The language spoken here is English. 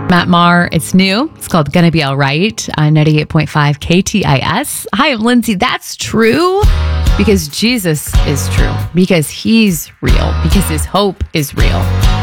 Matt Maher. It's new. It's called Gonna Be All Right on 98.5 KTIS. Hi, I'm Lindsay. That's true because Jesus is true, because he's real, because his hope is real.